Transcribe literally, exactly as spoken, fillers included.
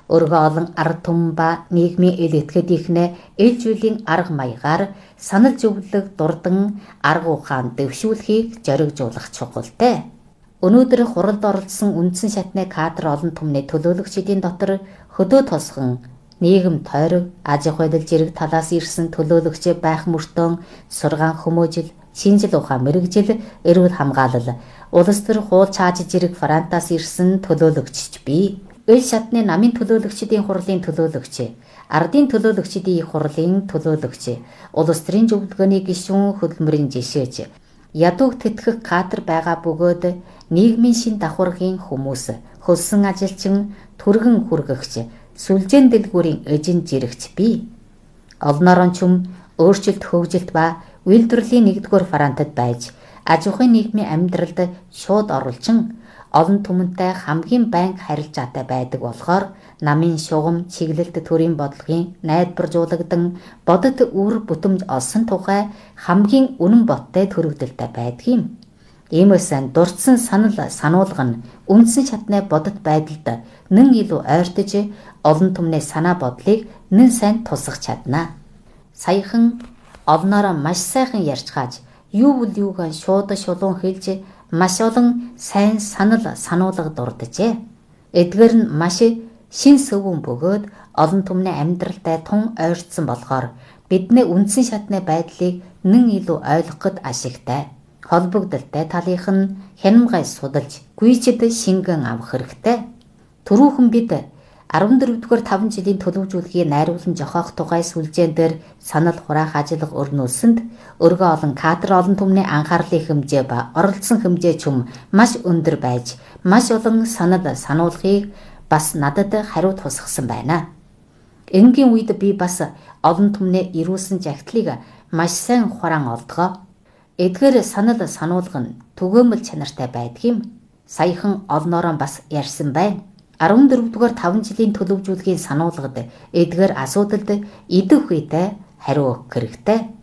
Өргө олон ард түмэн ба нийгмийн ил итгэд ихнэ ил зүйлийн арга маягаар санал зөвлөлөг дурдан арга ухаан дэвшүүлэхийг зоригжуулах чухалтай. Өнөөдөр хуралд оролцсон үндсэн шатны кадр олон түмний төлөөлөгчдийн дотор хөдөө тосхон нийгэм тойрог аж ахуй зэрэг талаас ирсэн төлөөлөгч байх мөртөө сургаан хүмүүжил, шинжил ухаан мэрэгжил, эрүүл хамгаалал, улс төр хуул чааж зэрэг Франтаас ирсэн төлөөлөгчч бий. Ил шатны намын төлөөлөгчдийн хурлын төлөөлөгч, ардын төлөөлөгчдийн хурлын төлөөлөгч, улс төрийн зөвлөгөөний гишүүн хөдөлмөрийн жишээч, ядууг тэтгэх кадр байгаа бөгөөд нийгмийн шин давхаргын хүмүүс, хөлсөн ажилчин, түргэн хүргэгч, сүлжээн дэлгүүрийн эжин жирэгч бий. Олноорон чүм өөрчлөлт хөгжилт ба үйлдвэрлэлийн нэгдүгээр Франтад байж аж ахуйн нийгмийн амьдралд шууд оруулчин олон түмэнтэй хамгийн байнга харилцаатай байдаг болохоор намын шугам чиглэлт төрийн бодлогын найдваржуулагдан бодит үр бүтэмж олсон тухай хамгийн үнэн боттой төрөгдөлтэй байдаг юм. Иймээс дурдсан санал сануулга нь үндсэн шатны бодит байдалд нэн илүү ойртож олон түмний санаа бодлыг нэн сайн тусах чадна. Саяхан олноороо маш сайхан ярьж хааж юу бол юуг шууд шулуун хэлж маш олон сайн санал сануулга дурджээ. Эдгээр нь маш шин сөвөн бөгөөд олон түмний амьдралтай тун ойртсон болохоор бидний үндсэн шатны байдлыг нэн илүү ойлгоход ашигтай. Холбогдолтой талынх нь хянамгай судалж, гүйцэд шингэн авах хэрэгтэй. Түрүүхэн бид арван дөрөвдүгээр таван жилийн төлөвлөжүүлгийг найруулан зохиох тухай сүлжээн дээр санал хураах ажиллагаа өрнүүлсэнд өргө олон кадр олон түмний анхаарлын хэмжээ ба оролцсон хэмжээ чүм маш өндөр байж маш олон санал сануулгыг бас надад хариу тусгасан байна. Энгийн үед би бас олон түмний ирүүлсэн жагтлыг маш сайн хураан олдгоо. Эдгээр санал сануулга нь түгээмэл чанартай байдаг юм. Саяхан олноороо бас ярьсан байна. арван дөрөвдүгээр таван жилийн төлөвлөжүүлгийн сануулгад эдгээр асуудалд идэх үедээ хариу өгөх хэрэгтэй.